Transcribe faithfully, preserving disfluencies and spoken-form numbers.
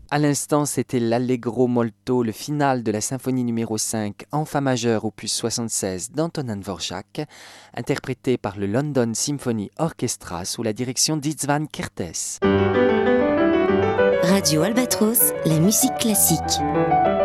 À l'instant, c'était l'Allegro molto, le final de la symphonie numéro cinq en fa majeur opus soixante-seize d'Antonin Dvorak, interprété par le London Symphony Orchestra sous la direction d'István Kertész. Radio Albatros, la musique classique.